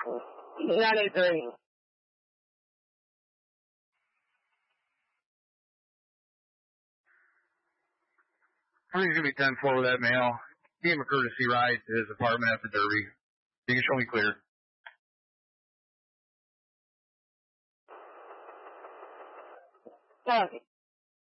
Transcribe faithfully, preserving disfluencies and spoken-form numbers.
nine eight three. Please give me ten four with that male. Give him a courtesy ride to his apartment after Derby. You can show me clear. Okay.